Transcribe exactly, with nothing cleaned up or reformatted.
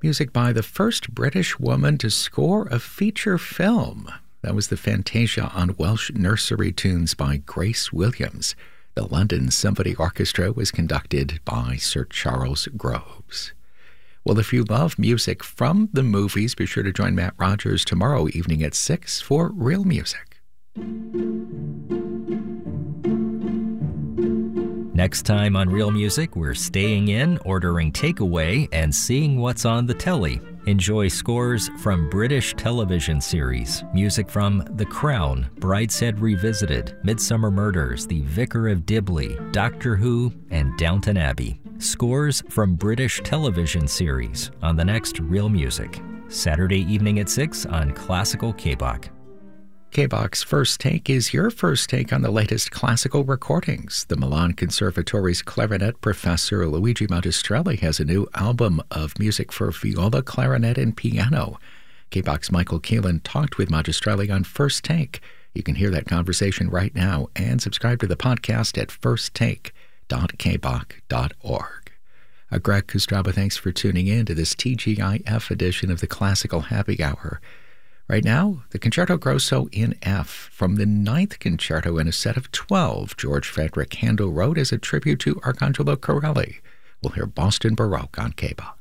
Music by the first British woman to score a feature film. That was the Fantasia on Welsh nursery tunes by Grace Williams. The London Symphony Orchestra was conducted by Sir Charles Groves. Well, if you love music from the movies, be sure to join Matt Rogers tomorrow evening at six for Real Music. Next time on Real Music, we're staying in, ordering takeaway, and seeing what's on the telly. Enjoy scores from British television series, music from The Crown, Brideshead Revisited, Midsummer Murders, The Vicar of Dibley, Doctor Who, and Downton Abbey. Scores from British television series on the next Real Music. Saturday evening at six on Classical K B O C. K B O C's First Take is your first take on the latest classical recordings. The Milan Conservatory's clarinet professor Luigi Magistrelli has a new album of music for viola, clarinet, and piano. K B O C's Michael Keelan talked with Magistrelli on First Take. You can hear that conversation right now and subscribe to the podcast at first take dot k b o c dot org. Uh, Greg Kustraba, thanks for tuning in to this T G I F edition of the Classical Happy Hour. Right now, the Concerto Grosso in F from the Ninth Concerto in a set of twelve George Frederick Handel wrote as a tribute to Arcangelo Corelli. We'll hear Boston Baroque on K B O C.